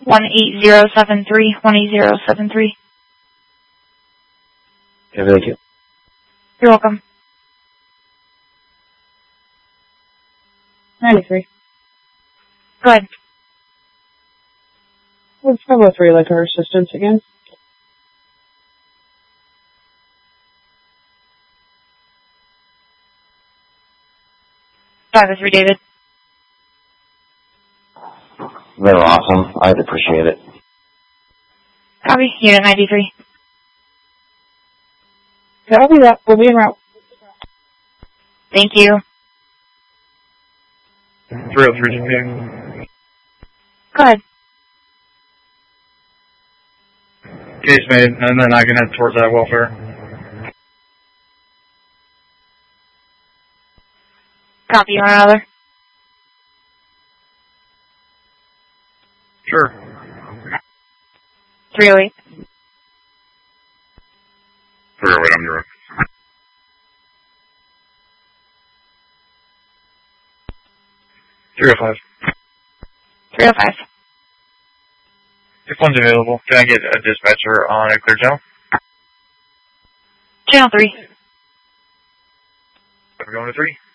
18073, 18073. Okay, thank you. You're welcome. 93. Go ahead. What's 503 like our assistance again? Driver 3, David. They're awesome. I'd appreciate it. Copy. Unit 93. Copy that. We'll be en route. Thank you. 303. Go ahead. Case made, and then I can head towards that welfare. Copy. You want another? Sure. 308. 308, I'm your 305. 305. If one's available, can I get a dispatcher on a clear channel? Channel 3. We're going to 3.